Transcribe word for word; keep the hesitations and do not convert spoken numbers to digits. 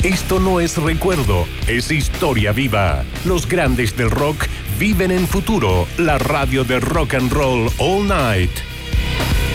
Esto no es recuerdo, es historia viva. Los grandes del rock viven en futuro. La radio de Rock and Roll All Night.